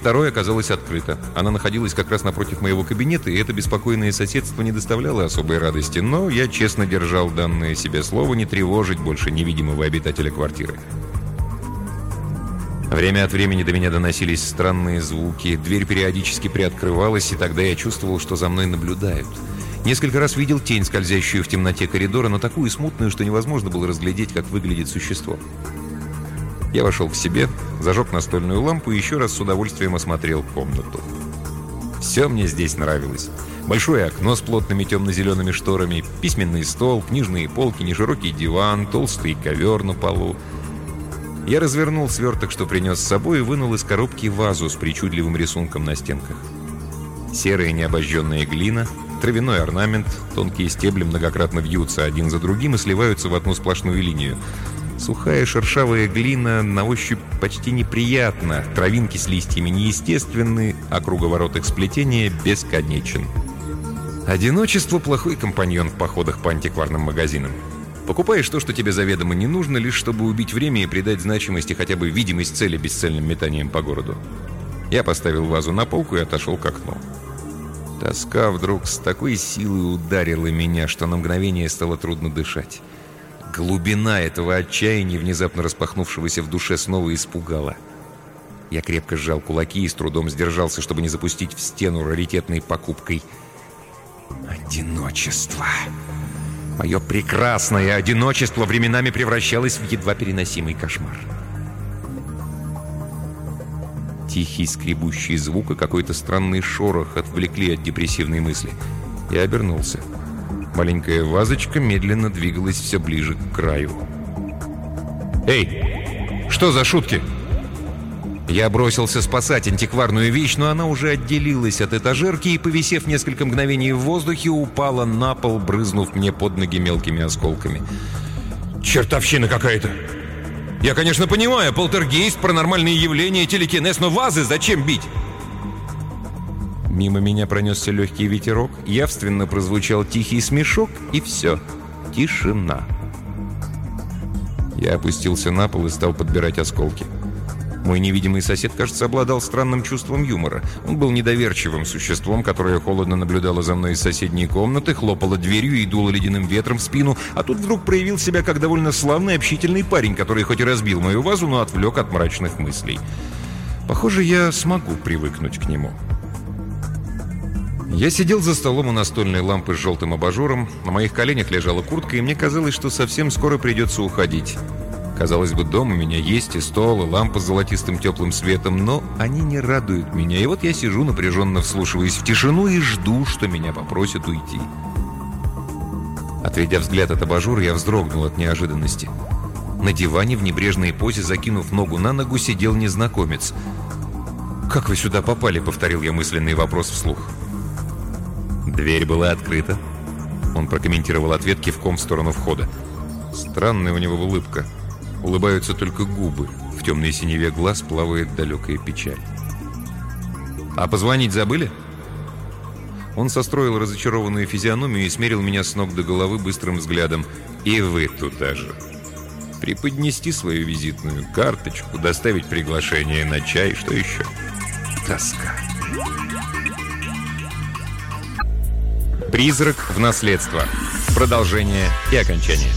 второй оказалась открыта. Она находилась как раз напротив моего кабинета, и это беспокойное соседство не доставляло особой радости, но я честно держал данное себе слово не тревожить больше невидимого обитателя квартиры. Время от времени до меня доносились странные звуки, дверь периодически приоткрывалась, и тогда я чувствовал, что за мной наблюдают. Несколько раз видел тень, скользящую в темноте коридора, но такую смутную, что невозможно было разглядеть, как выглядит существо. Я вошел к себе, зажег настольную лампу и еще раз с удовольствием осмотрел комнату. Все мне здесь нравилось. Большое окно с плотными темно-зелеными шторами, письменный стол, книжные полки, неширокий диван, толстый ковер на полу. Я развернул сверток, что принес с собой, и вынул из коробки вазу с причудливым рисунком на стенках. Серая необожженная глина, травяной орнамент, тонкие стебли многократно вьются один за другим и сливаются в одну сплошную линию. Сухая шершавая глина на ощупь почти неприятна, травинки с листьями неестественны, а круговорот их сплетения бесконечен. Одиночество – плохой компаньон в походах по антикварным магазинам. Покупаешь то, что тебе заведомо не нужно, лишь чтобы убить время и придать значимости хотя бы видимость цели бесцельным метанием по городу. Я поставил вазу на полку и отошел к окну. Тоска вдруг с такой силой ударила меня, что на мгновение стало трудно дышать. Глубина этого отчаяния, внезапно распахнувшегося в душе, снова испугала. Я крепко сжал кулаки и с трудом сдержался, чтобы не запустить в стену раритетной покупкой. Одиночество. Мое прекрасное одиночество временами превращалось в едва переносимый кошмар. Тихий скребущий звук и какой-то странный шорох отвлекли от депрессивной мысли. Я обернулся. Маленькая вазочка медленно двигалась все ближе к краю. «Эй, что за шутки?» Я бросился спасать антикварную вещь, но она уже отделилась от этажерки и, повисев несколько мгновений в воздухе, упала на пол, брызнув мне под ноги мелкими осколками. «Чертовщина какая-то! Я, конечно, понимаю, полтергейст, паранормальные явления, телекинез, но вазы зачем бить?» Мимо меня пронесся легкий ветерок, явственно прозвучал тихий смешок, и все. Тишина. Я опустился на пол и стал подбирать осколки. Мой невидимый сосед, кажется, обладал странным чувством юмора. Он был недоверчивым существом, которое холодно наблюдало за мной из соседней комнаты, хлопало дверью и дуло ледяным ветром в спину, а тут вдруг проявил себя как довольно славный общительный парень, который хоть и разбил мою вазу, но отвлек от мрачных мыслей. Похоже, я смогу привыкнуть к нему. Я сидел за столом у настольной лампы с желтым абажуром, на моих коленях лежала куртка, и мне казалось, что совсем скоро придется уходить. Казалось бы, дома у меня есть и стол, и лампа с золотистым теплым светом, но они не радуют меня. И вот я сижу, напряженно вслушиваясь в тишину, и жду, что меня попросят уйти. Отведя взгляд от абажура, я вздрогнул от неожиданности. На диване в небрежной позе, закинув ногу на ногу, сидел незнакомец. «Как вы сюда попали?» — повторил я мысленный вопрос вслух. «Дверь была открыта». Он прокомментировал ответ кивком в сторону входа. Странная у него улыбка. Улыбаются только губы. В темной синеве глаз плавает далекая печаль. «А позвонить забыли?» Он состроил разочарованную физиономию и смерил меня с ног до головы быстрым взглядом. «И вы туда же. Преподнести свою визитную карточку, доставить приглашение на чай, что еще?» Тоска. «Призрак в наследство». Продолжение и окончание.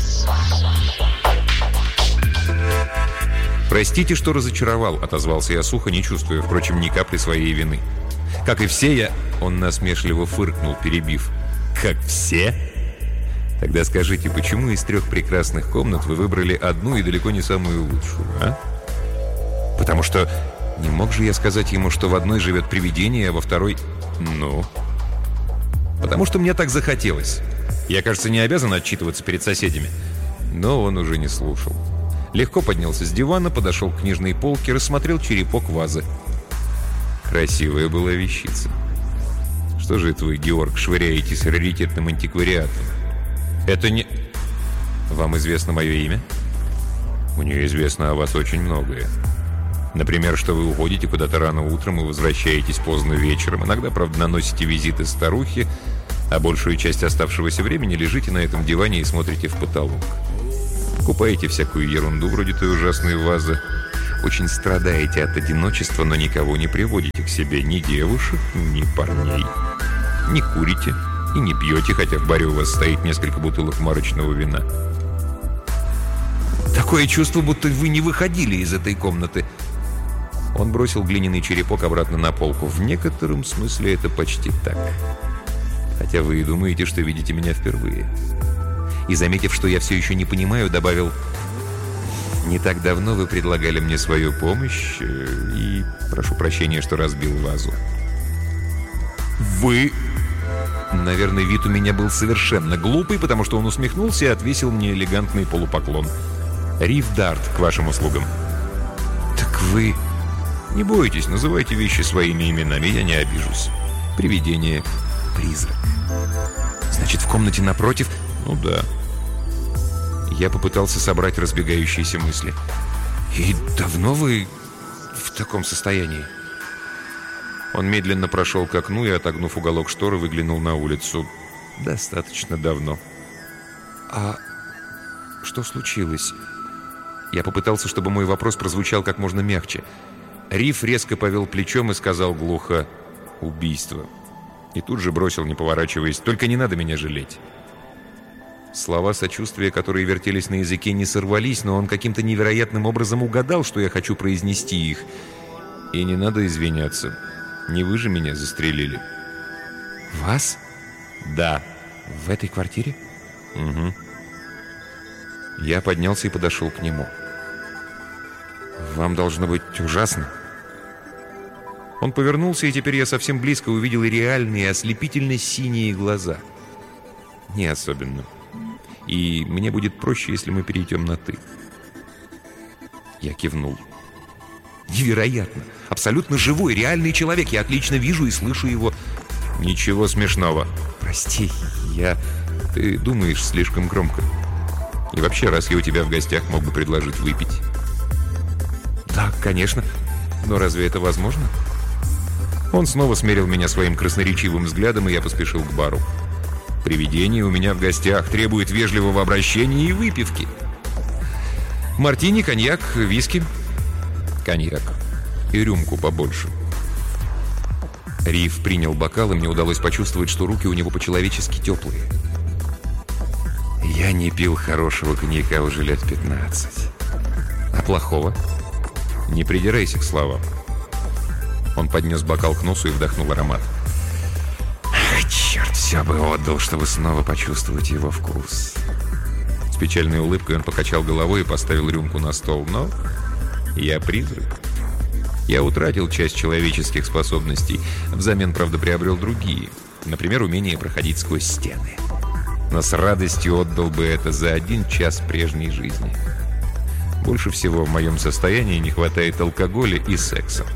«Простите, что разочаровал», — отозвался я сухо, не чувствуя, впрочем, ни капли своей вины. «Как и все, я...» — он насмешливо фыркнул, перебив. «Как все? Тогда скажите, почему из 3 прекрасных комнат вы выбрали одну и далеко не самую лучшую, а? Потому что... Не мог же я сказать ему, что в одной живет привидение, а во второй... Ну... Потому что мне так захотелось. Я, кажется, не обязан отчитываться перед соседями». Но он уже не слушал. Легко поднялся с дивана, подошел к книжной полке, рассмотрел черепок вазы. Красивая была вещица. «Что же это вы, Георг, швыряете с раритетным антиквариатом? Это не... Вам известно мое имя?» «Мне известно о вас очень многое. Например, что вы уходите куда-то рано утром и возвращаетесь поздно вечером. Иногда, правда, наносите визиты старухе, а большую часть оставшегося времени лежите на этом диване и смотрите в потолок. Купаете всякую ерунду вроде той ужасной вазы. очень страдаете от одиночества, но никого не приводите к себе, ни девушек, ни парней. Не курите и не пьете, хотя в баре у вас стоит несколько бутылок марочного вина. Такое чувство, будто вы не выходили из этой комнаты. Он бросил глиняный черепок обратно на полку. В некотором смысле это почти так. Хотя вы и думаете, что видите меня впервые. И, заметив, что я все еще не понимаю, добавил: «Не так давно вы предлагали мне свою помощь, и прошу прощения, что разбил вазу». «Вы...» Наверное, вид у меня был совершенно глупый, потому что он усмехнулся и отвесил мне элегантный полупоклон. «Риф Дарт, к вашим услугам». «Так вы...» «Не бойтесь, называйте вещи своими именами, я не обижусь. Привидение, призрак». «Значит, в комнате напротив...» «Ну да». Я попытался собрать разбегающиеся мысли. «И давно вы в таком состоянии?» Он медленно прошел к окну и, отогнув уголок шторы, выглянул на улицу. «Достаточно давно». «А что случилось?» Я попытался, чтобы мой вопрос прозвучал как можно мягче. Риф резко повел плечом и сказал глухо: «Убийство». И тут же бросил, не поворачиваясь: «Только не надо меня жалеть». Слова сочувствия, которые вертелись на языке, не сорвались, но он каким-то невероятным образом угадал, что я хочу произнести их. «И не надо извиняться. Не вы же меня застрелили». «Вас?» «Да». «В этой квартире?» «Угу». Я поднялся и подошел к нему. «Вам должно быть ужасно». Он повернулся, и теперь я совсем близко увидел реальные, ослепительно синие глаза. «Не особенно. И мне будет проще, если мы перейдем на «ты». Я кивнул. «Невероятно! Абсолютно живой, реальный человек. Я отлично вижу и слышу его». «Ничего смешного». «Прости, Ты думаешь слишком громко. И вообще, раз я у тебя в гостях, мог бы предложить выпить». «Да, конечно. Но разве это возможно?» Он снова смерил меня своим красноречивым взглядом, и я поспешил к бару. «Привидение у меня в гостях требует вежливого обращения и выпивки. Мартини, коньяк, виски». «Коньяк. И рюмку побольше». Риф принял бокал, и мне удалось почувствовать, что руки у него по-человечески теплые. Я не пил хорошего коньяка уже лет 15. А плохого? Не придирайся к словам. Он поднес бокал к носу и вдохнул аромат. «Ах, черт, все бы отдал, чтобы снова почувствовать его вкус». С печальной улыбкой он покачал головой и поставил рюмку на стол. «Но я призрак. Я утратил часть человеческих способностей. Взамен, правда, приобрел другие. Например, умение проходить сквозь стены. Но с радостью отдал бы это за 1 час прежней жизни. Больше всего в моем состоянии не хватает алкоголя и секса».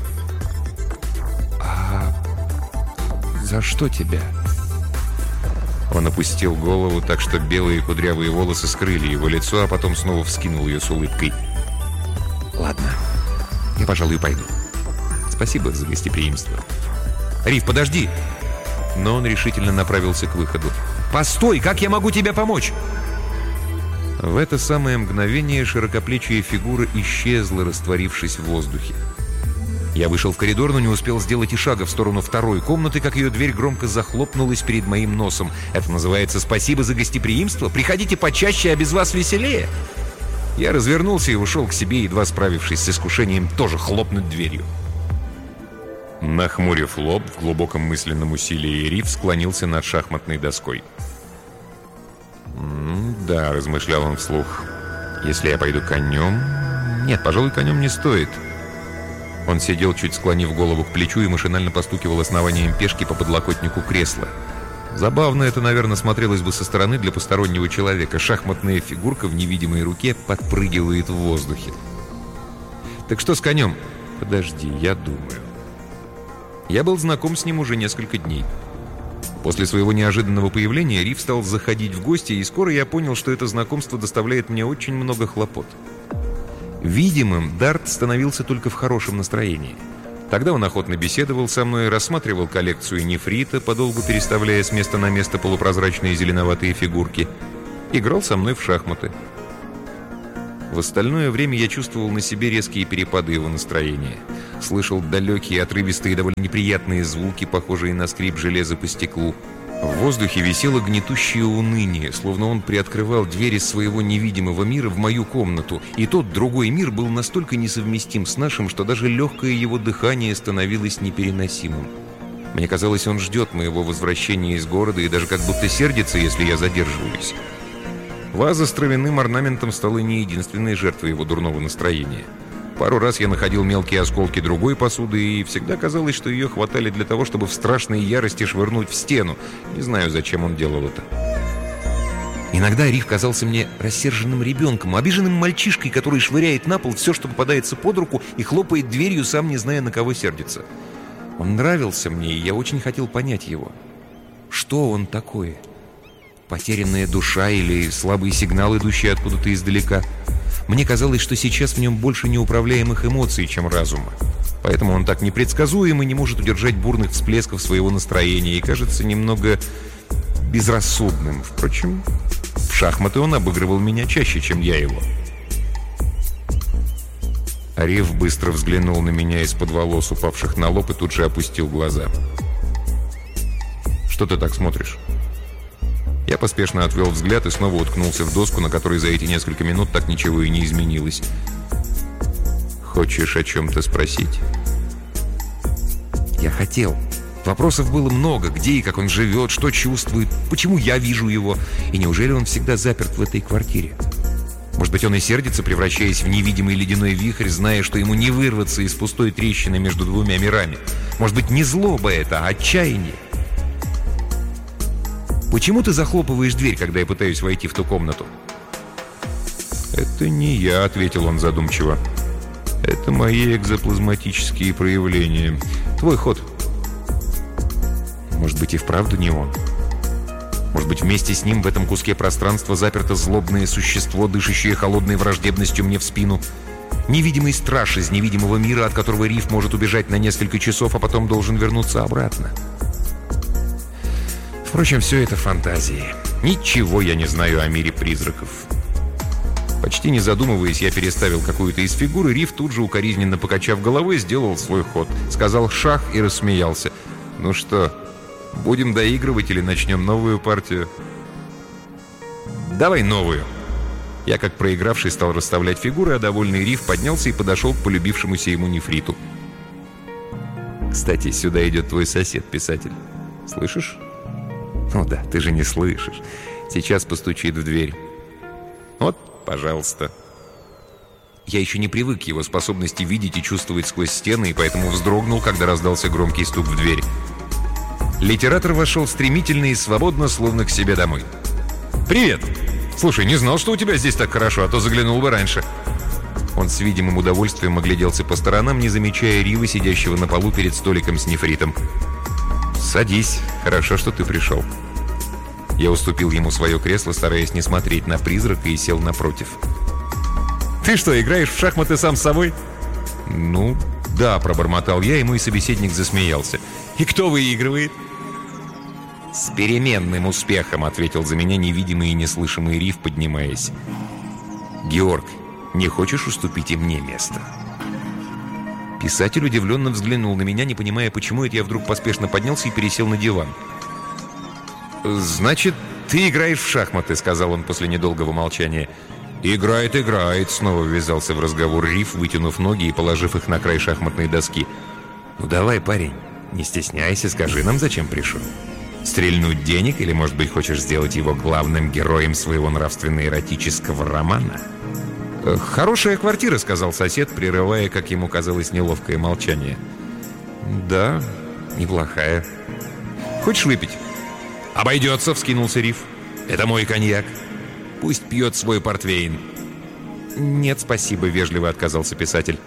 «А за что тебя?» Он опустил голову так, что белые кудрявые волосы скрыли его лицо, а потом снова вскинул ее с улыбкой. «Ладно, я, пожалуй, пойду. Спасибо за гостеприимство». «Риф, подожди!» Но он решительно направился к выходу. «Постой! Как я могу тебе помочь?» В это самое мгновение широкоплечья фигура исчезла, растворившись в воздухе. Я вышел в коридор, но не успел сделать и шага в сторону второй комнаты, как ее дверь громко захлопнулась перед моим носом. Это называется «спасибо за гостеприимство»? Приходите почаще, а без вас веселее. Я развернулся и ушел к себе, едва справившись с искушением тоже хлопнуть дверью. Нахмурив лоб, в глубоком мысленном усилии Риф склонился над шахматной доской. «Да», — размышлял он вслух, — «если я пойду конем...» «Нет, пожалуй, конем не стоит». Он сидел, чуть склонив голову к плечу, и машинально постукивал основанием пешки по подлокотнику кресла. Забавно это, наверное, смотрелось бы со стороны для постороннего человека. Шахматная фигурка в невидимой руке подпрыгивает в воздухе. «Так что с конем?» «Подожди, я думаю». Я был знаком с ним уже несколько дней. После своего неожиданного появления Риф стал заходить в гости, и скоро я понял, что это знакомство доставляет мне очень много хлопот. Видимым Дарт становился только в хорошем настроении. Тогда он охотно беседовал со мной, рассматривал коллекцию нефрита, подолгу переставляя с места на место полупрозрачные зеленоватые фигурки, играл со мной в шахматы. В остальное время я чувствовал на себе резкие перепады его настроения. Слышал далекие, отрывистые, довольно неприятные звуки, похожие на скрип железа по стеклу. В воздухе висело гнетущее уныние, словно он приоткрывал двери своего невидимого мира в мою комнату, и тот другой мир был настолько несовместим с нашим, что даже легкое его дыхание становилось непереносимым. Мне казалось, он ждет моего возвращения из города и даже как будто сердится, если я задерживаюсь. Ваза с травяным орнаментом стала не единственной жертвой его дурного настроения. Пару раз я находил мелкие осколки другой посуды, и всегда казалось, что ее хватали для того, чтобы в страшной ярости швырнуть в стену. Не знаю, зачем он делал это. Иногда Риф казался мне рассерженным ребенком, обиженным мальчишкой, который швыряет на пол все, что попадается под руку, и хлопает дверью, сам не зная, на кого сердится. Он нравился мне, и я очень хотел понять его. Что он такое? Потерянная душа или слабый сигнал, идущий откуда-то издалека? Мне казалось, что сейчас в нем больше неуправляемых эмоций, чем разума. Поэтому он так непредсказуем и не может удержать бурных всплесков своего настроения и кажется немного безрассудным. Впрочем, в шахматы он обыгрывал меня чаще, чем я его. Риф быстро взглянул на меня из-под волос, упавших на лоб, и тут же опустил глаза. «Что ты так смотришь?» Я поспешно отвел взгляд и снова уткнулся в доску, на которой за эти несколько минут так ничего и не изменилось. «Хочешь о чем-то спросить?» Я хотел. Вопросов было много. Где и как он живет, что чувствует, почему я вижу его, и неужели он всегда заперт в этой квартире? Может быть, он и сердится, превращаясь в невидимый ледяной вихрь, зная, что ему не вырваться из пустой трещины между двумя мирами. Может быть, не злоба это, а отчаяние. «Почему ты захлопываешь дверь, когда я пытаюсь войти в ту комнату?» «Это не я», — ответил он задумчиво. «Это мои экзоплазматические проявления. Твой ход». Может быть, и вправду не он. Может быть, вместе с ним в этом куске пространства заперто злобное существо, дышащее холодной враждебностью мне в спину. Невидимый страж из невидимого мира, от которого Риф может убежать на несколько часов, а потом должен вернуться обратно. Впрочем, все это фантазии. Ничего я не знаю о мире призраков. Почти не задумываясь, я переставил какую-то из фигур, и Риф, тут же укоризненно покачав головой, сделал свой ход. Сказал «шах» и рассмеялся. «Ну что, будем доигрывать или начнем новую партию?» «Давай новую». Я, как проигравший, стал расставлять фигуры, а довольный Риф поднялся и подошел к полюбившемуся ему нефриту. «Кстати, сюда идет твой сосед-писатель. Слышишь?» «Ну да, ты же не слышишь. Сейчас постучит в дверь. Вот, пожалуйста». Я еще не привык к его способности видеть и чувствовать сквозь стены, и поэтому вздрогнул, когда раздался громкий стук в дверь. Литератор вошел стремительно и свободно, словно к себе домой. «Привет! Слушай, не знал, что у тебя здесь так хорошо, а то заглянул бы раньше». Он с видимым удовольствием огляделся по сторонам, не замечая Рива, сидящего на полу перед столиком с нефритом. «Садись. Хорошо, что ты пришел». Я уступил ему свое кресло, стараясь не смотреть на призрака, и сел напротив. «Ты что, играешь в шахматы сам с собой?» «Ну, да», — пробормотал я, и мой собеседник засмеялся. «И кто выигрывает?» «С переменным успехом», — ответил за меня невидимый и неслышимый Риф, поднимаясь. «Георг, не хочешь уступить и мне место?» Писатель удивленно взглянул на меня, не понимая, почему это я вдруг поспешно поднялся и пересел на диван. «Значит, ты играешь в шахматы», — сказал он после недолгого молчания. «Играет, играет», — снова ввязался в разговор Риф, вытянув ноги и положив их на край шахматной доски. «Ну давай, парень, не стесняйся, скажи нам, зачем пришел. Стрельнуть денег или, может быть, хочешь сделать его главным героем своего нравственно-эротического романа?» «Хорошая квартира», — сказал сосед, прерывая, как ему казалось, неловкое молчание. «Да, неплохая. Хочешь выпить?» «Обойдется», — вскинулся Риф. «Это мой коньяк. Пусть пьет свой портвейн». «Нет, спасибо», — вежливо отказался писатель.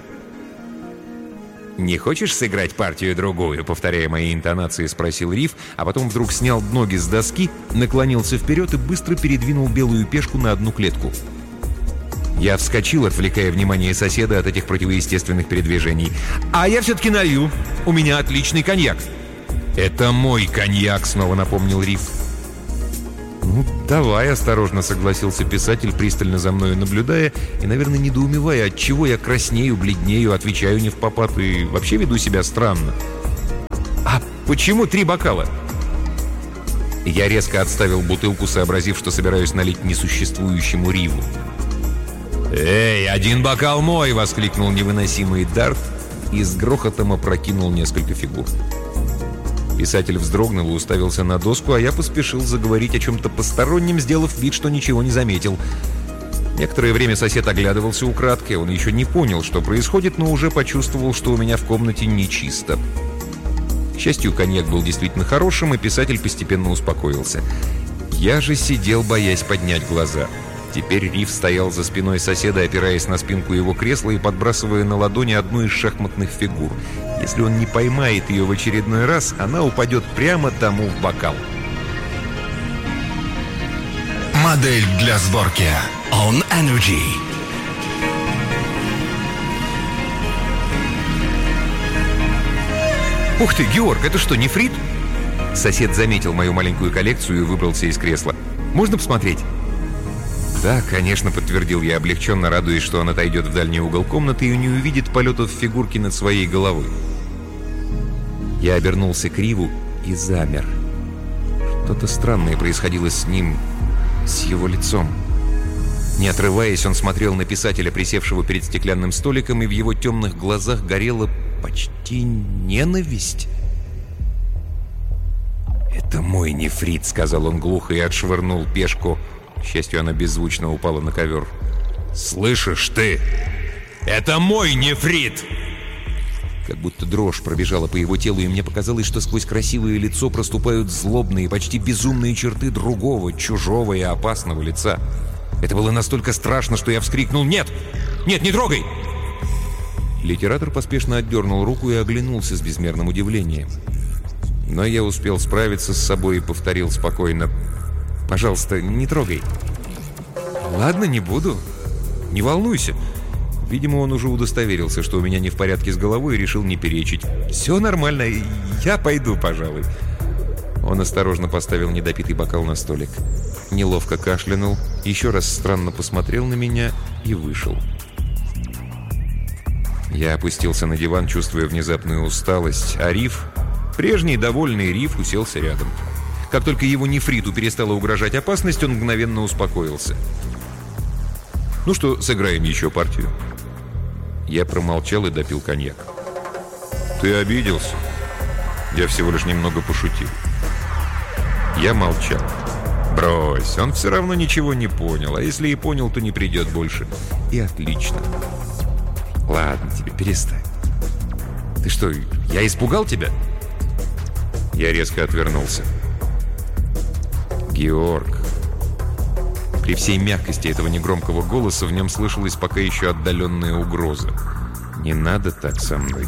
«Не хочешь сыграть партию-другую?» — повторяя мои интонации, спросил Риф, а потом вдруг снял ноги с доски, наклонился вперед и быстро передвинул белую пешку на одну клетку. Я вскочил, отвлекая внимание соседа от этих противоестественных передвижений. «А я все-таки налью. У меня отличный коньяк». «Это мой коньяк», — снова напомнил Риф. «Ну, давай», — осторожно согласился писатель, пристально за мною наблюдая и, наверное, недоумевая, отчего я краснею, бледнею, отвечаю невпопад и вообще веду себя странно. «А почему 3 бокала?» Я резко отставил бутылку, сообразив, что собираюсь налить несуществующему Риву. «Эй, 1 бокал мой!» — воскликнул невыносимый Дарт и с грохотом опрокинул несколько фигур. Писатель вздрогнул и уставился на доску, а я поспешил заговорить о чем-то постороннем, сделав вид, что ничего не заметил. Некоторое время сосед оглядывался украдкой, он еще не понял, что происходит, но уже почувствовал, что у меня в комнате нечисто. К счастью, коньяк был действительно хорошим, и писатель постепенно успокоился. Я же сидел, боясь поднять глаза. Теперь Рив стоял за спиной соседа, опираясь на спинку его кресла и подбрасывая на ладони одну из шахматных фигур. Если он не поймает ее в очередной раз, она упадет прямо тому в бокал. Модель для сборки On Energy. «Ух ты, Георг, это что, нефрит?» Сосед заметил мою маленькую коллекцию и выбрался из кресла. «Можно посмотреть?» «Да, конечно», — подтвердил я, облегченно радуясь, что он отойдет в дальний угол комнаты и не увидит полетов фигурки над своей головой. Я обернулся к Риву и замер. Что-то странное происходило с ним, с его лицом. Не отрываясь, он смотрел на писателя, присевшего перед стеклянным столиком, и в его темных глазах горела почти ненависть. «Это мой нефрит», — сказал он глухо и отшвырнул пешку. К счастью, она беззвучно упала на ковер. «Слышишь ты? Это мой нефрит!» Как будто дрожь пробежала по его телу, и мне показалось, что сквозь красивое лицо проступают злобные, почти безумные черты другого, чужого и опасного лица. Это было настолько страшно, что я вскрикнул: «Нет! Нет, не трогай!» Литератор поспешно отдернул руку и оглянулся с безмерным удивлением. Но я успел справиться с собой и повторил спокойно: «Пожалуйста, не трогай». «Ладно, не буду. Не волнуйся». Видимо, он уже удостоверился, что у меня не в порядке с головой, и решил не перечить. «Все нормально, я пойду, пожалуй». Он осторожно поставил недопитый бокал на столик. Неловко кашлянул, еще раз странно посмотрел на меня и вышел. Я опустился на диван, чувствуя внезапную усталость, а Рив, прежний довольный Рив, уселся рядом. Как только его нефриту перестала угрожать опасность, он мгновенно успокоился. «Ну что, сыграем еще партию?» Я промолчал и допил коньяк. «Ты обиделся?» «Я всего лишь немного пошутил». Я молчал. «Брось, он все равно ничего не понял, а если и понял, то не придет больше». И отлично. «Ладно тебе, перестань». «Ты что, я испугал тебя?» Я резко отвернулся. «Георг». При всей мягкости этого негромкого голоса в нем слышалась пока еще отдаленная угроза. «Не надо так со мной».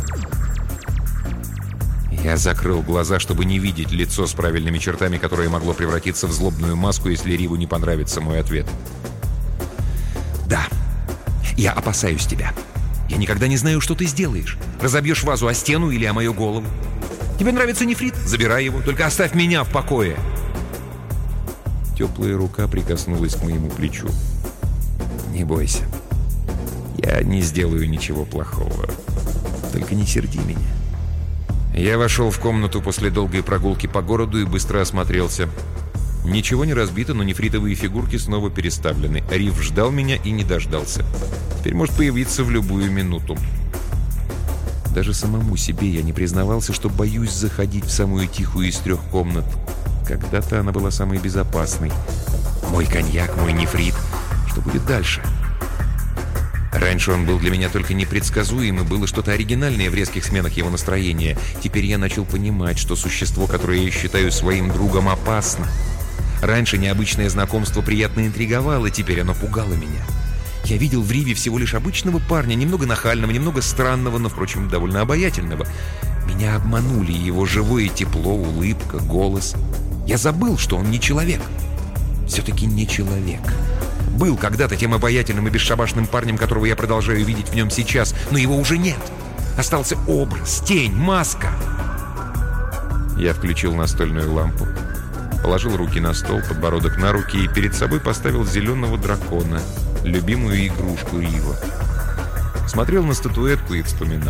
Я закрыл глаза, чтобы не видеть лицо с правильными чертами, которое могло превратиться в злобную маску, если Риву не понравится мой ответ. «Да, я опасаюсь тебя. Я никогда не знаю, что ты сделаешь. Разобьешь вазу о стену или о мою голову. Тебе нравится нефрит? Забирай его, только оставь меня в покое». Теплая рука прикоснулась к моему плечу. «Не бойся. Я не сделаю ничего плохого. Только не серди меня». Я вошел в комнату после долгой прогулки по городу и быстро осмотрелся. Ничего не разбито, но нефритовые фигурки снова переставлены. Рив ждал меня и не дождался. Теперь может появиться в любую минуту. Даже самому себе я не признавался, что боюсь заходить в самую тихую из 3 комнат. Когда-то она была самой безопасной. Мой коньяк, мой нефрит. Что будет дальше? Раньше он был для меня только непредсказуем, и было что-то оригинальное в резких сменах его настроения. Теперь я начал понимать, что существо, которое я считаю своим другом, опасно. Раньше необычное знакомство приятно интриговало, теперь оно пугало меня. Я видел в Риве всего лишь обычного парня, немного нахального, немного странного, но, впрочем, довольно обаятельного. Меня обманули его живое тепло, улыбка, голос. Я забыл, что он не человек. Все-таки не человек. Был когда-то тем обаятельным и бесшабашным парнем, которого я продолжаю видеть в нем сейчас, но его уже нет. Остался образ, тень, маска. Я включил настольную лампу. Положил руки на стол, подбородок на руки и перед собой поставил зеленого дракона, любимую игрушку Рива. Смотрел на статуэтку и вспоминал.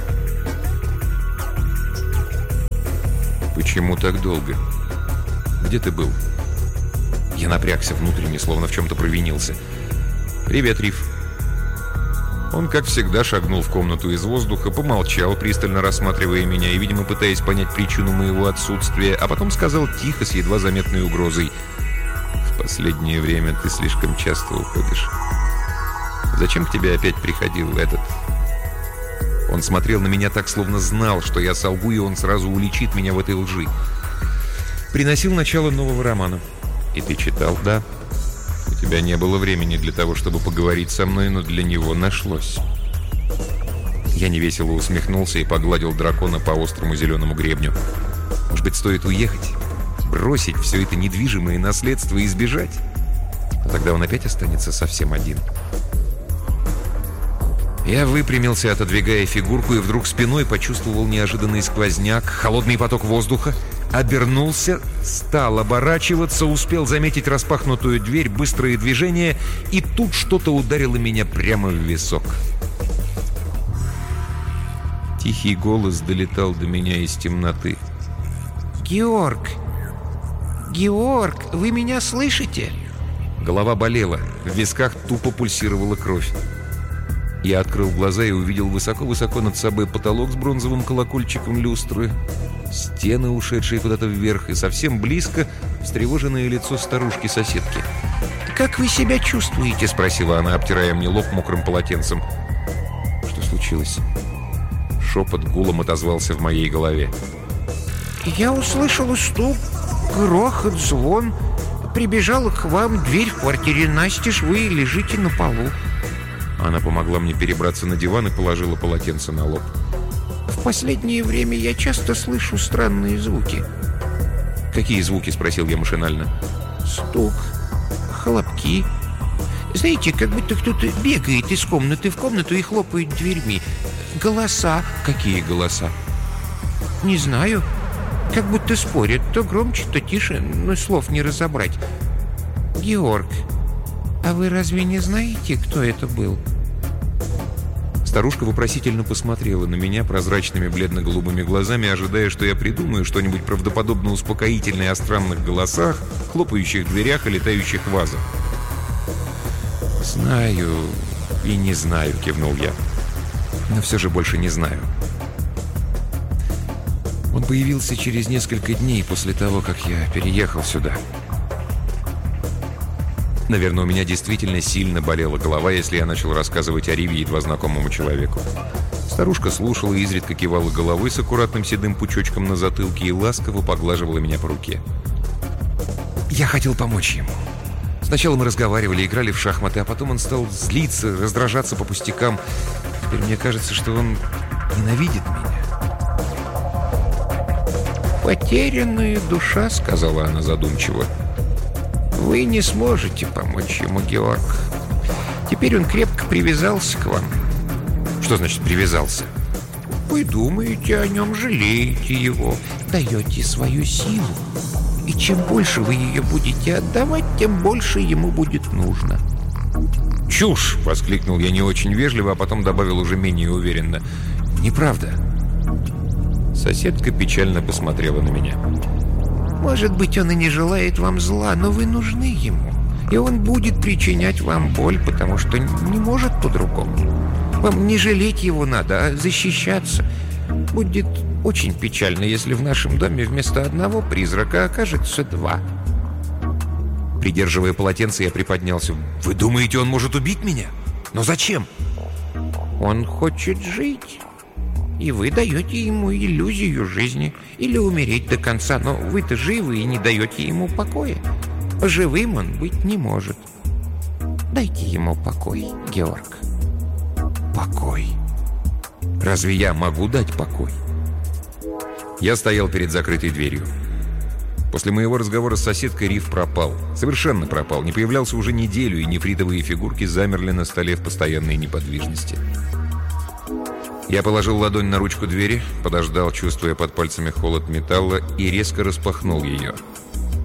«Почему так долго? Где ты был?» Я напрягся внутренне, словно в чем-то провинился. «Привет, Рив». Он, как всегда, шагнул в комнату из воздуха, помолчал, пристально рассматривая меня и, видимо, пытаясь понять причину моего отсутствия, а потом сказал тихо, с едва заметной угрозой: «В последнее время ты слишком часто уходишь. Зачем к тебе опять приходил этот?» Он смотрел на меня так, словно знал, что я солгу, и он сразу уличит меня в этой лжи. «Приносил начало нового романа». «И ты читал?» «Да». «У тебя не было времени для того, чтобы поговорить со мной, но для него нашлось». Я невесело усмехнулся и погладил дракона по острому зеленому гребню. «Может быть, стоит уехать? Бросить все это недвижимое наследство и сбежать? А тогда он опять останется совсем один». Я выпрямился, отодвигая фигурку, и вдруг спиной почувствовал неожиданный сквозняк, холодный поток воздуха. Обернулся, стал оборачиваться, успел заметить распахнутую дверь, быстрые движения, и тут что-то ударило меня прямо в висок. Тихий голос долетал до меня из темноты. «Георг! Георг, вы меня слышите?» Голова болела, в висках тупо пульсировала кровь. Я открыл глаза и увидел высоко-высоко над собой потолок с бронзовым колокольчиком люстры, стены, ушедшие куда-то вверх, и совсем близко встревоженное лицо старушки-соседки. «Как вы себя чувствуете?» — спросила она, обтирая мне лоб мокрым полотенцем. «Что случилось?» Шепот гулом отозвался в моей голове. «Я услышала стук, грохот, звон. Прибежала к вам, дверь в квартире настежь, вы лежите на полу». Она помогла мне перебраться на диван и положила полотенце на лоб. «В последнее время я часто слышу странные звуки». «Какие звуки?» — спросил я машинально. «Стук, хлопки. Знаете, как будто кто-то бегает из комнаты в комнату и хлопает дверьми. Голоса». «Какие голоса?» «Не знаю. Как будто спорят. То громче, то тише, но слов не разобрать. Георг, а вы разве не знаете, кто это был?» Старушка вопросительно посмотрела на меня прозрачными бледно-голубыми глазами, ожидая, что я придумаю что-нибудь правдоподобно успокоительное о странных голосах, хлопающих дверях и летающих вазах. «Знаю и не знаю», — кивнул я. «Но все же больше не знаю». Он появился через несколько дней после того, как я переехал сюда. Наверное, у меня действительно сильно болела голова, если я начал рассказывать о Риве едва знакомому человеку. Старушка слушала и изредка кивала головой с аккуратным седым пучочком на затылке и ласково поглаживала меня по руке. Я хотел помочь ему. Сначала мы разговаривали, играли в шахматы, а потом он стал злиться, раздражаться по пустякам. Теперь мне кажется, что он ненавидит меня. «Потерянная душа», — сказала она задумчиво. «Вы не сможете помочь ему, Георг. Теперь он крепко привязался к вам». «Что значит привязался?» «Вы думаете о нем, жалеете его, даете свою силу. И чем больше вы ее будете отдавать, тем больше ему будет нужно». «Чушь!» — воскликнул я не очень вежливо, а потом добавил уже менее уверенно. «Неправда». Соседка печально посмотрела на меня. «Может быть, он и не желает вам зла, но вы нужны ему, и он будет причинять вам боль, потому что не может по-другому. Вам не жалеть его надо, а защищаться. Будет очень печально, если в нашем доме вместо одного призрака окажется два». Придерживая полотенце, я приподнялся. «Вы думаете, он может убить меня? Но зачем?» «Он хочет жить». И вы даете ему иллюзию жизни. Или умереть до конца. Но вы-то живы и не даете ему покоя. Живым он быть не может. Дайте ему покой, Георг». «Покой? Разве я могу дать покой?» Я стоял перед закрытой дверью. После моего разговора с соседкой Рив пропал. Совершенно пропал. Не появлялся уже неделю, и нефритовые фигурки замерли на столе в постоянной неподвижности. Я положил ладонь на ручку двери, подождал, чувствуя под пальцами холод металла, и резко распахнул ее.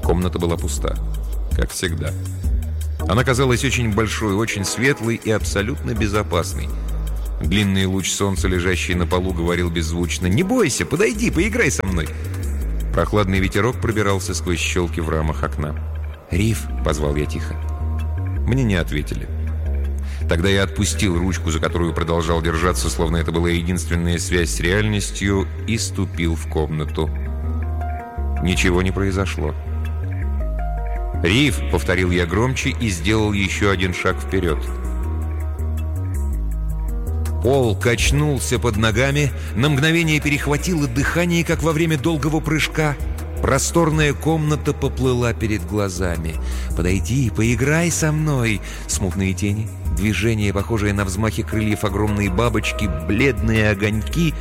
Комната была пуста, как всегда. Она казалась очень большой, очень светлой и абсолютно безопасной. Длинный луч солнца, лежащий на полу, говорил беззвучно: «Не бойся, подойди, поиграй со мной». Прохладный ветерок пробирался сквозь щелки в рамах окна. «Риф!» — позвал я тихо. Мне не ответили. Тогда я отпустил ручку, за которую продолжал держаться, словно это была единственная связь с реальностью, и ступил в комнату. Ничего не произошло. «Риф!» — повторил я громче и сделал еще один шаг вперед. Пол качнулся под ногами, на мгновение перехватило дыхание, как во время долгого прыжка. Просторная комната поплыла перед глазами. «Подойди, поиграй со мной!» Смутные тени, движения, похожие на взмахи крыльев огромные бабочки, бледные огоньки.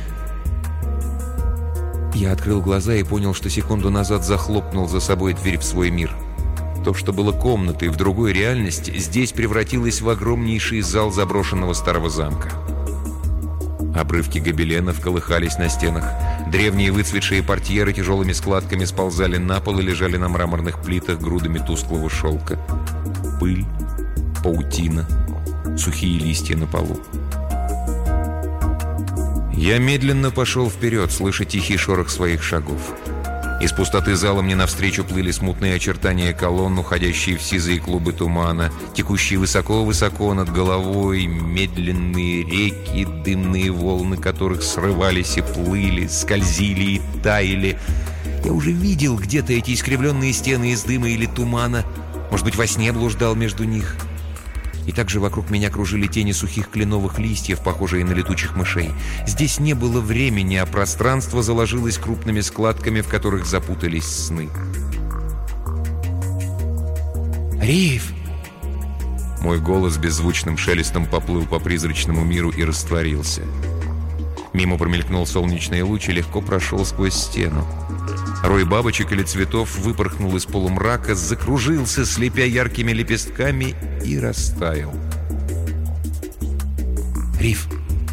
Я открыл глаза и понял, что секунду назад захлопнул за собой дверь в свой мир. То, что было комнатой в другой реальности, здесь превратилось в огромнейший зал заброшенного старого замка. Обрывки гобеленов колыхались на стенах. Древние выцветшие портьеры тяжелыми складками сползали на пол и лежали на мраморных плитах грудами тусклого шелка. Пыль, паутина, сухие листья на полу. Я медленно пошел вперед, слыша тихий шорох своих шагов. Из пустоты зала мне навстречу плыли смутные очертания колонн, уходящие в сизые клубы тумана, текущие высоко-высоко над головой, медленные реки, дымные волны которых срывались и плыли, скользили и таяли. Я уже видел где-то эти искривленные стены из дыма или тумана, может быть, во сне блуждал между них. И также вокруг меня кружили тени сухих кленовых листьев, похожие на летучих мышей. Здесь не было времени, а пространство заложилось крупными складками, в которых запутались сны. «Риф!» Мой голос беззвучным шелестом поплыл по призрачному миру и растворился. Мимо промелькнул солнечный луч и легко прошел сквозь стену. Рой бабочек или цветов выпорхнул из полумрака, закружился, слепя яркими лепестками, и растаял. «Риф!»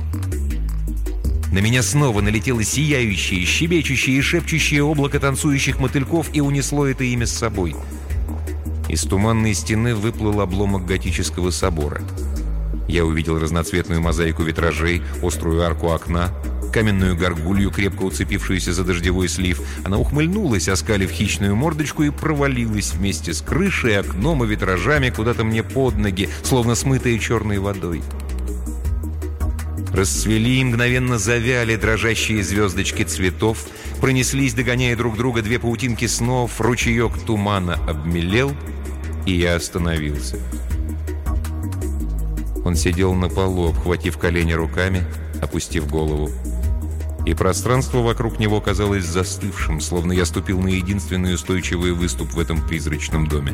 На меня снова налетело сияющее, щебечущее и шепчущее облако танцующих мотыльков и унесло это имя с собой. Из туманной стены выплыл обломок готического собора. Я увидел разноцветную мозаику витражей, острую арку окна, каменную горгулью, крепко уцепившуюся за дождевой слив. Она ухмыльнулась, оскалив хищную мордочку, и провалилась вместе с крышей, окном и витражами куда-то мне под ноги, словно смытые черной водой. Расцвели и мгновенно завяли дрожащие звездочки цветов, пронеслись, догоняя друг друга, две паутинки снов, ручеек тумана обмелел, и я остановился. Он сидел на полу, обхватив колени руками, опустив голову. И пространство вокруг него казалось застывшим, словно я ступил на единственный устойчивый выступ в этом призрачном доме.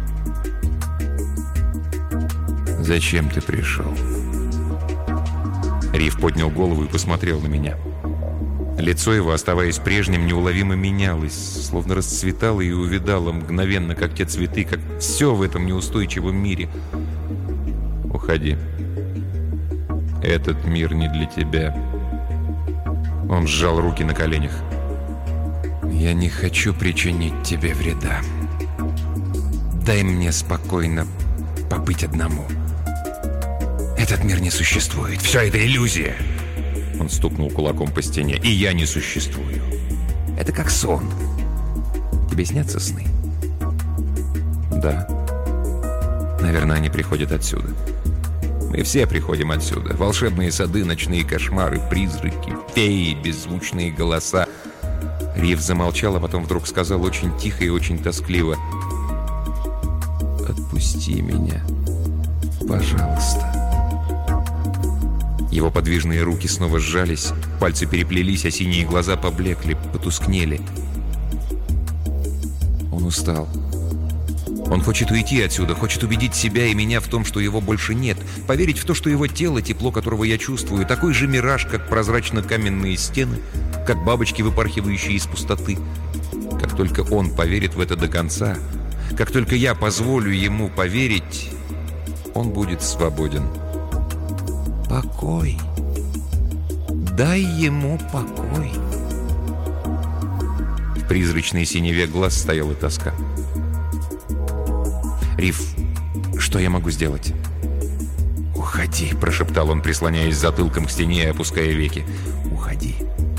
«Зачем ты пришел?» Риф поднял голову и посмотрел на меня. Лицо его, оставаясь прежним, неуловимо менялось, словно расцветало и увядало мгновенно, как те цветы, как все в этом неустойчивом мире. «Уходи. Этот мир не для тебя». Он сжал руки на коленях. «Я не хочу причинить тебе вреда. Дай мне спокойно побыть одному. Этот мир не существует. Все это иллюзия». Он стукнул кулаком по стене. «И я не существую. Это как сон. Тебе снятся сны?» «Да. Наверное, они приходят отсюда. Мы все приходим отсюда. Волшебные сады, ночные кошмары, призраки, феи, беззвучные голоса». Риф замолчал, а потом вдруг сказал очень тихо и очень тоскливо: «Отпусти меня, пожалуйста». Его подвижные руки снова сжались, пальцы переплелись, а синие глаза поблекли, потускнели. Он устал. Он хочет уйти отсюда, хочет убедить себя и меня в том, что его больше нет, поверить в то, что его тело, тепло которого я чувствую, такой же мираж, как прозрачно-каменные стены, как бабочки, выпархивающие из пустоты. Как только он поверит в это до конца, как только я позволю ему поверить, он будет свободен. Покой. Дай ему покой. призрачной синеве глаз стояла тоска. «Риф, что я могу сделать?» «Уходи», — прошептал он, прислоняясь затылком к стене и опуская веки. «Уходи».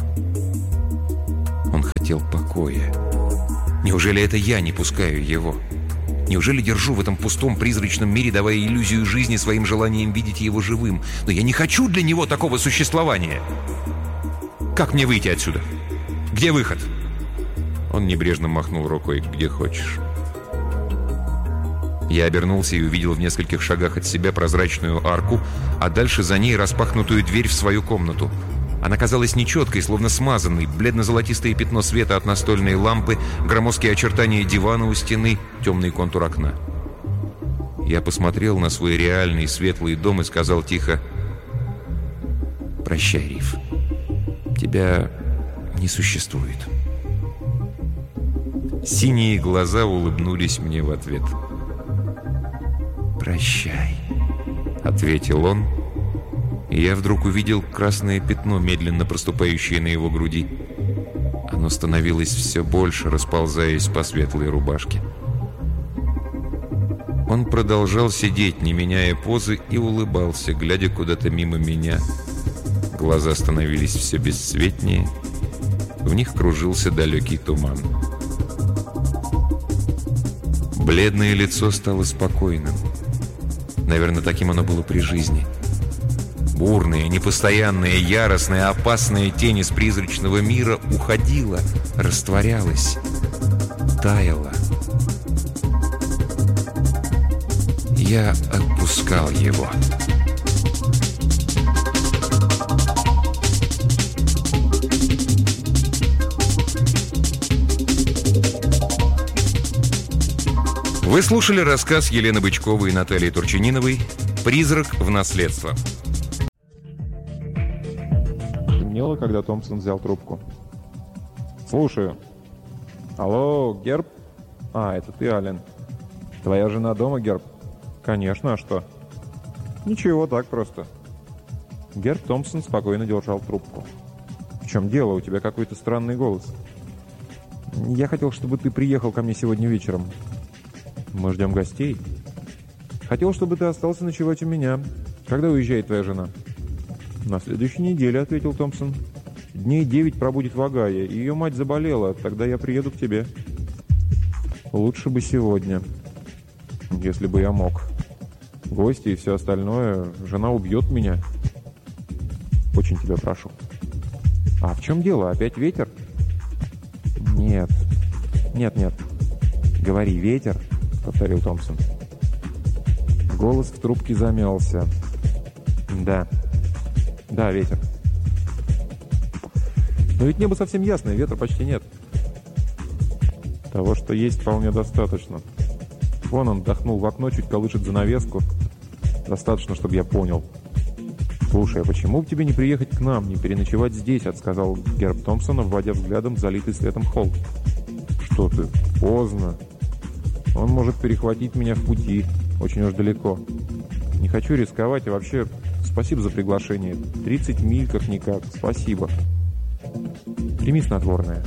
Он хотел покоя. Неужели это я не пускаю его? Неужели держу в этом пустом призрачном мире, давая иллюзию жизни своим желанием видеть его живым? Но я не хочу для него такого существования. Как мне выйти отсюда? Где выход? Он небрежно махнул рукой. «Где хочешь». Я обернулся и увидел в нескольких шагах от себя прозрачную арку, а дальше за ней распахнутую дверь в свою комнату. Она казалась нечеткой, словно смазанной, бледно-золотистое пятно света от настольной лампы, громоздкие очертания дивана у стены, темный контур окна. Я посмотрел на свой реальный светлый дом и сказал тихо: «Прощай, Риф. Тебя не существует». Синие глаза улыбнулись мне в ответ. «Прощай», — ответил он, и я вдруг увидел красное пятно, медленно проступающее на его груди. Оно становилось все больше, расползаясь по светлой рубашке. Он продолжал сидеть, не меняя позы, и улыбался, глядя куда-то мимо меня. Глаза становились все бесцветнее, в них кружился далекий туман. Бледное лицо стало спокойным. Наверное, таким оно было при жизни. Бурная, непостоянная, яростная, опасная тень из призрачного мира уходила, растворялась, таяла. Я отпускал его. Вы слушали рассказ Елены Бычковой и Натальи Турчининовой «Призрак в наследство». Темнело, когда Томпсон взял трубку. «Слушаю. Алло, Герб? А, это ты, Ален. Твоя жена дома, Герб?» «Конечно, а что?» «Ничего, так просто». Герб Томпсон спокойно держал трубку. «В чем дело? У тебя какой-то странный голос». «Я хотел, чтобы ты приехал ко мне сегодня вечером». «Мы ждем гостей». «Хотел, чтобы ты остался ночевать у меня. Когда уезжает твоя жена?» «На следующей неделе», — ответил Томпсон. «Дней 9 пробудет в Огайо. Ее мать заболела. Тогда я приеду к тебе». «Лучше бы сегодня. Если бы я мог. Гости и все остальное. Жена убьет меня. Очень тебя прошу». «А в чем дело? Опять ветер?» «Нет. Нет. Говори, ветер», — повторил Томпсон. Голос в трубке замялся. Да, ветер. Но ведь небо совсем ясное, ветра почти нет. Того, что есть, вполне достаточно. Вон он вдохнул в окно, чуть колышет занавеску. Достаточно, чтобы я понял. «Слушай, а почему бы тебе не приехать к нам, не переночевать здесь?» — отсказал Герб Томпсон, вводя взглядом в залитый светом холл. «Что ты? Поздно. Он может перехватить меня в пути. Очень уж далеко. Не хочу рисковать, и вообще спасибо за приглашение. 30 миль как-никак. Спасибо. Прими снотворное».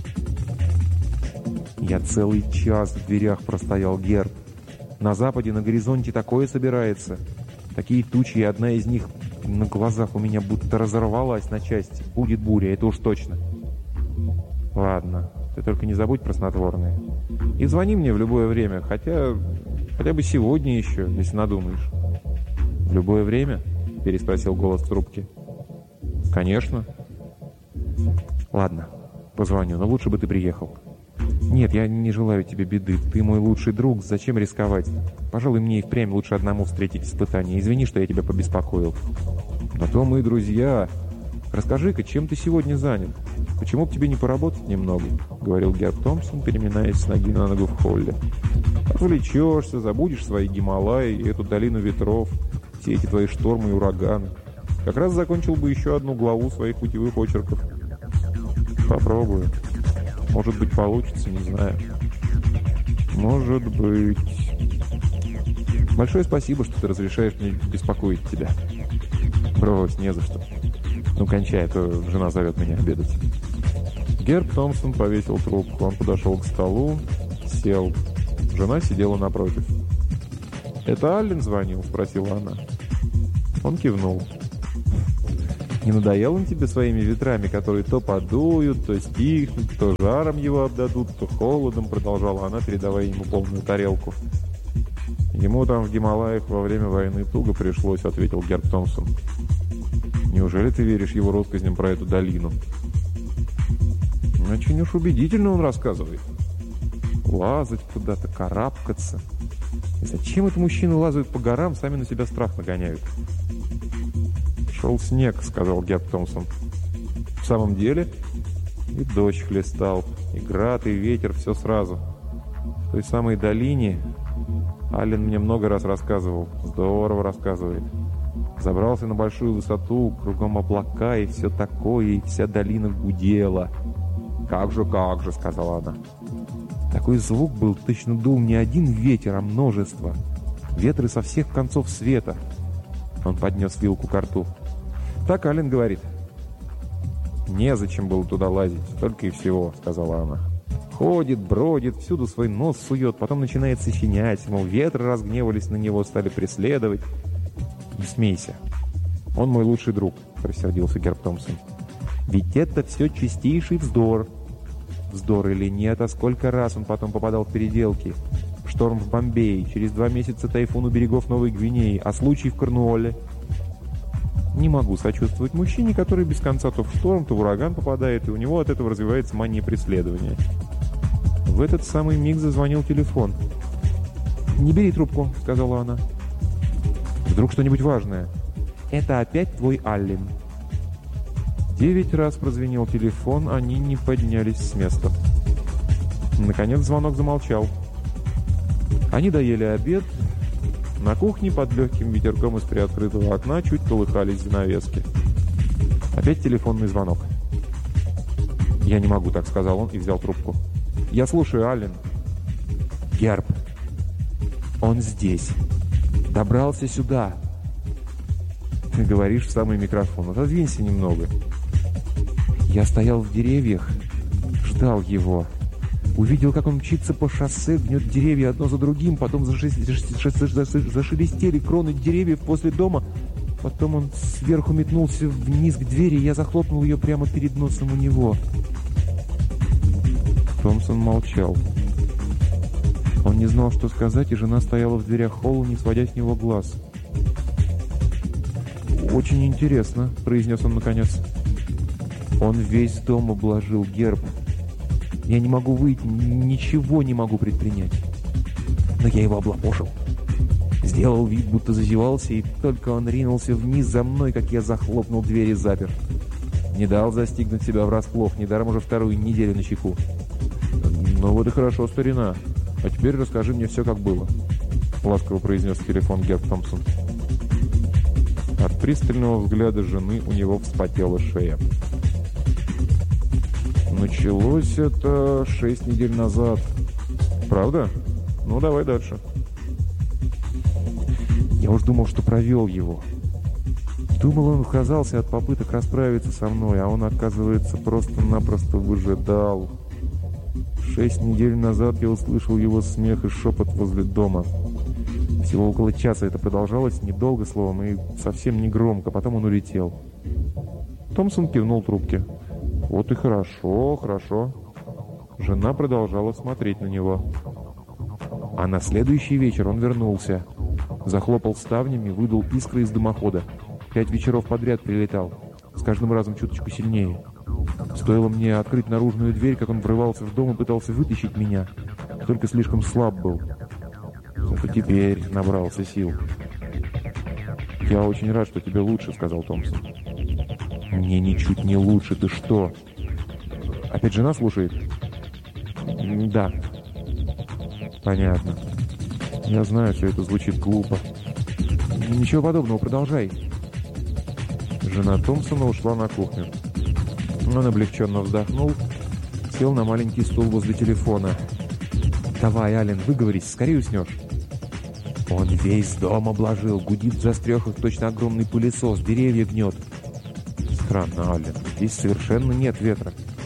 Я целый час в дверях простоял, Герб. На западе, на горизонте такое собирается. Такие тучи, и одна из них на глазах у меня будто разорвалась на части. Будет буря, это уж точно. Ладно, ты только не забудь про снотворное. И звони мне в любое время, хотя бы сегодня еще, если надумаешь. «В любое время?» — переспросил голос в трубке. «Конечно». «Ладно, позвоню, но лучше бы ты приехал». «Нет, я не желаю тебе беды. Ты мой лучший друг. Зачем рисковать? Пожалуй, мне и впрямь лучше одному встретить испытание. Извини, что я тебя побеспокоил». «На то мы и друзья. Расскажи-ка, чем ты сегодня занят? Почему бы тебе не поработать немного?» — говорил Герб Томпсон, переминаясь с ноги на ногу в холле. «Отвлечешься, забудешь свои Гималаи и эту долину ветров, все эти твои штормы и ураганы. Как раз закончил бы еще одну главу своих путевых очерков». «Попробую. Может быть, получится, не знаю». «Может быть...» «Большое спасибо, что ты разрешаешь мне беспокоить тебя». «Брось, не за что. Ну, кончай, а то жена зовет меня обедать». Герб Томпсон повесил трубку. Он подошел к столу, сел. Жена сидела напротив. «Это Аллен звонил?» – спросила она. Он кивнул. «Не надоел он тебе своими ветрами, которые то подуют, то стихнут, то жаром его обдадут, то холодом?» – продолжала она, передавая ему полную тарелку. «Ему там в Гималаях во время войны туго пришлось», – ответил Герб Томпсон. «Неужели ты веришь его россказням про эту долину?» «Очень уж убедительно он рассказывает. Лазать куда-то, карабкаться. И зачем это мужчины лазают по горам, сами на себя страх нагоняют?» «Шел снег», — сказал Герб Томпсон. «В самом деле?» И дождь хлестал, и град, и ветер, все сразу. В той самой долине Аллен мне много раз рассказывал. Здорово рассказывает. Забрался на большую высоту, кругом облака, и все такое, и вся долина гудела. «Как же», — сказала она. Такой звук был, точно дул не один ветер, а множество. Ветры со всех концов света. Он поднес вилку ко рту. «Так Аллен говорит». «Незачем было туда лазить, только и всего», — сказала она. «Ходит, бродит, всюду свой нос сует, потом начинает сочинять, мол, ветры разгневались на него, стали преследовать». «Не смейся. Он мой лучший друг», — рассердился Герб Томпсон. «Ведь это все чистейший вздор». Вздор или нет, а сколько раз он потом попадал в переделки. Шторм в Бомбее, через 2 месяца тайфун у берегов Новой Гвинеи, а случай в Корнуолле. Не могу сочувствовать мужчине, который без конца то в шторм, то в ураган попадает, и у него от этого развивается мания преследования. В этот самый миг зазвонил телефон. «Не бери трубку», — сказала она. «Вдруг что-нибудь важное?» «Это опять твой Аллен». 9 раз прозвенел телефон, они не поднялись с места. Наконец звонок замолчал. Они доели обед. На кухне под легким ветерком из приоткрытого окна чуть колыхались занавески. Опять телефонный звонок. «Я не могу», — так сказал он и взял трубку. «Я слушаю, Аллен». «Герб, он здесь. Добрался сюда». «Ты говоришь в самый микрофон. Отодвинься немного». «Я стоял в деревьях, ждал его. Увидел, как он мчится по шоссе, гнет деревья одно за другим, потом зашелестели кроны деревьев после дома. Потом он сверху метнулся вниз к двери, и я захлопнул ее прямо перед носом у него». Томпсон молчал. Он не знал, что сказать, и жена стояла в дверях холла, не сводя с него глаз. «Очень интересно», — произнес он наконец. «Он весь дом обложил, Герб. Я не могу выйти, ничего не могу предпринять. Но я его облапошил. Сделал вид, будто зазевался, и только он ринулся вниз за мной, как я захлопнул дверь и запер. Не дал застигнуть себя врасплох, недаром уже 2-ю неделю на чеку». «Ну вот и хорошо, старина. А теперь расскажи мне все, как было», — ласково произнес в телефон Герб Томпсон. От пристального взгляда жены у него вспотела шея. «Началось это 6 недель назад. Правда? Ну, давай дальше». «Я уж думал, что провел его. Думал, он отказался от попыток расправиться со мной, а он, оказывается, просто-напросто выжидал. 6 недель назад я услышал его смех и шепот возле дома. Всего около часа это продолжалось, недолго словом, и совсем не громко. Потом он улетел». Томпсон кивнул трубке. «Вот и хорошо, хорошо». Жена продолжала смотреть на него. А на следующий вечер он вернулся. Захлопал ставнями, выдул искры из дымохода. 5 вечеров подряд прилетал. С каждым разом чуточку сильнее. Стоило мне открыть наружную дверь, как он врывался в дом и пытался вытащить меня. Только слишком слаб был. Зато теперь набрался сил. «Я очень рад, что тебе лучше», — сказал Томпсон. «Мне ничуть не лучше. Ты что?» «Опять жена слушает?» «Да». «Понятно. Я знаю, все это звучит глупо». «Ничего подобного, продолжай». Жена Томпсона ушла на кухню. Он облегченно вздохнул, сел на маленький стул возле телефона. «Давай, Аллен, выговорись, скорее уснешь». «Он весь дом обложил, гудит в застрехах точно огромный пылесос, деревья гнет». «Странно, Аллен, здесь совершенно нет ветра».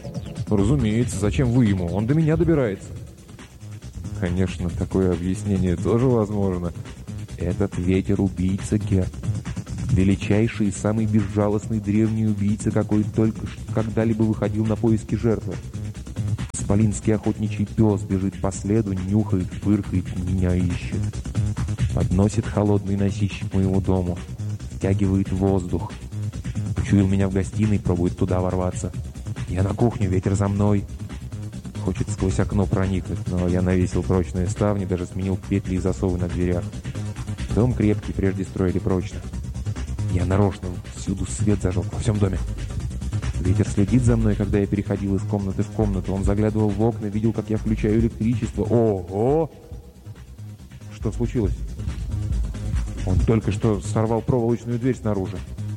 Разумеется, зачем вы ему? Он до меня добирается. Конечно, такое объяснение тоже возможно. Этот ветер-убийца Герб. Величайший и самый безжалостный древний убийца, какой только когда-либо выходил на поиски жертвы. Исполинский охотничий пес бежит по следу, нюхает, фыркает, меня ищет. Подносит холодный носильщик к моему дому. Втягивает воздух. Почуял меня в гостиной, пробует туда ворваться. Я на кухню, ветер за мной. Хочет сквозь окно проникнуть, но я навесил прочные ставни, даже сменил петли и засовы на дверях. Дом крепкий, прежде строили прочно. Я нарочно всюду свет зажег, во всем доме. Ветер следит за мной, когда я переходил из комнаты в комнату. Он заглядывал в окна, видел, как я включаю электричество. Ого! Что случилось? Он только что сорвал проволочную дверь снаружи.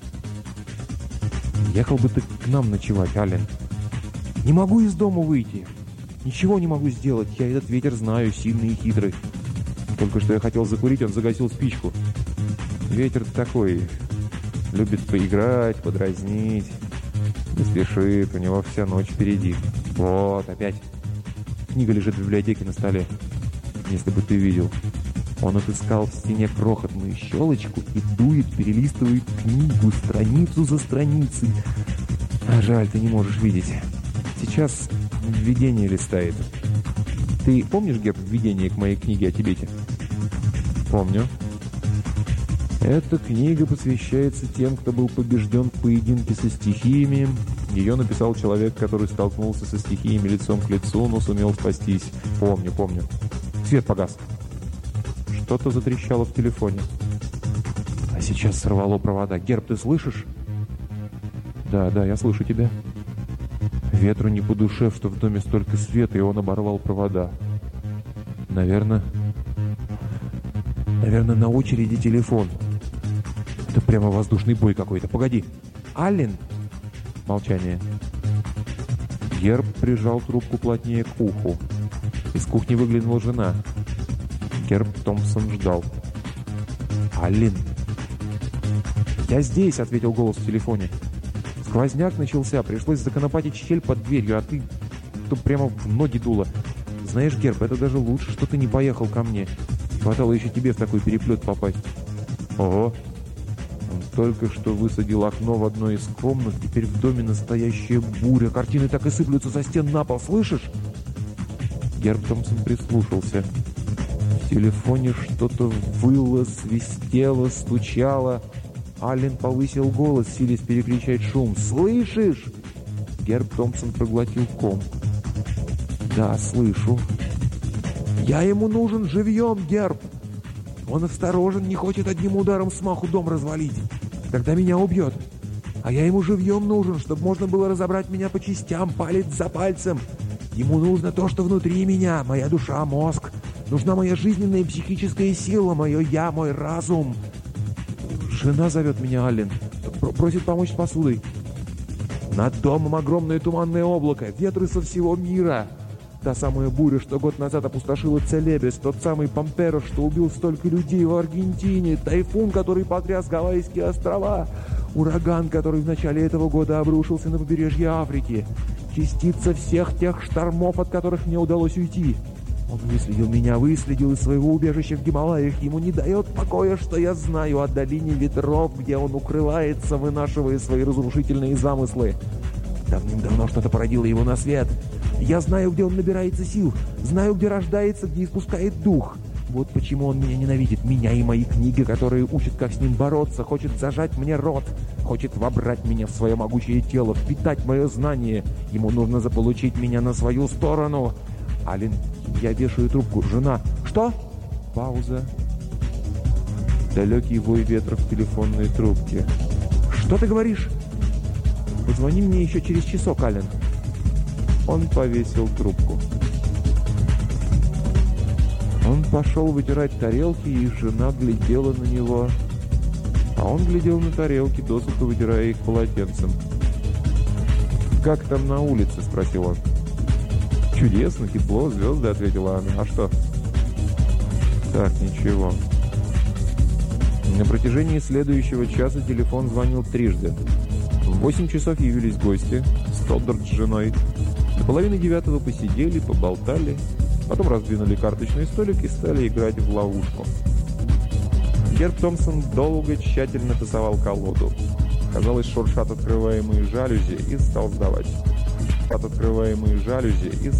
Ехал бы ты к нам ночевать, Ален. Не могу из дома выйти. Ничего не могу сделать. Я этот ветер знаю, сильный и хитрый. Только что я хотел закурить, он загасил спичку. Ветер такой. Любит поиграть, подразнить. Не спешит, у него вся ночь впереди. Вот, опять. Книга лежит в библиотеке на столе. Если бы ты видел. Он отыскал в стене крохотную щелочку и дует, перелистывает книгу страницу за страницей. А жаль, ты не можешь видеть. Сейчас введение листает. Ты помнишь, Герб, введение к моей книге о Тибете? Помню. Эта книга посвящается тем, кто был побежден в поединке со стихиями. Ее написал человек, который столкнулся со стихиями лицом к лицу, но сумел спастись. Помню. Свет погас. Что-то затрещало в телефоне. А сейчас сорвало провода. Герб, ты слышишь? Да, я слышу тебя. Ветру не по душе, что в доме столько света, и он оборвал провода. Наверное, на очереди телефон. Это прямо воздушный бой какой-то. Погоди. Аллен? Молчание. Герб прижал трубку плотнее к уху. Из кухни выглянула жена. Герб Томпсон ждал. «Аллен!» «Я здесь!» — ответил голос в телефоне. «Сквозняк начался, пришлось законопатить щель под дверью, а ты то прямо в ноги дуло. Знаешь, Герб, это даже лучше, что ты не поехал ко мне. Хватало еще тебе в такой переплет попасть». «Ого!» Он только что высадил окно в одной из комнат, теперь в доме настоящая буря. Картины так и сыплются со стен на пол, слышишь? Герб Томпсон прислушался. В телефоне что-то выло, свистело, стучало. Аллен повысил голос, силясь перекричать шум. «Слышишь?» Герб Томпсон проглотил ком. «Да, слышу». «Я ему нужен живьем, Герб! Он осторожен, не хочет одним ударом смаху дом развалить. Тогда меня убьет. А я ему живьем нужен, чтобы можно было разобрать меня по частям, палец за пальцем. Ему нужно то, что внутри меня, моя душа, мозг. Нужна моя жизненная и психическая сила, мое «я», мой разум». Жена зовет меня, Аллен. Просит помочь с посудой. Над домом огромное туманное облако, ветры со всего мира. Та самая буря, что год назад опустошила Целебес, тот самый Памперо, что убил столько людей в Аргентине, тайфун, который потряс Гавайские острова, ураган, который в начале этого года обрушился на побережье Африки, частица всех тех штормов, от которых мне удалось уйти. Он выследил из своего убежища в Гималаях. Ему не дает покоя, что я знаю о долине ветров, где он укрывается, вынашивая свои разрушительные замыслы. Давным-давно что-то породило его на свет. Я знаю, где он набирается сил, знаю, где рождается, где испускает дух. Вот почему он меня ненавидит, меня и мои книги, которые учат, как с ним бороться, хочет зажать мне рот, хочет вобрать меня в свое могучее тело, впитать мое знание. Ему нужно заполучить меня на свою сторону. Аллен, я вешаю трубку. Жена. Что? Пауза. Далекий вой ветра в телефонной трубке. Что ты говоришь? Позвони мне еще через часок, Аллен. Он повесил трубку. Он пошел вытирать тарелки, и жена глядела на него. А он глядел на тарелки, досуха вытирая их полотенцем. «Как там на улице?» — спросил он. «Чудесно, тепло, звезды», — ответила она. «А что?» «Так, ничего». На протяжении следующего часа телефон звонил трижды. В 8 часов явились гости, Стоддарт с женой. До половины 9 посидели, поболтали, потом раздвинули карточный столик и стали играть в ловушку. Герб Томпсон долго, тщательно тасовал колоду. Казалось, шуршат открываемые жалюзи, и стал сдавать. Открываемые жалюзи, и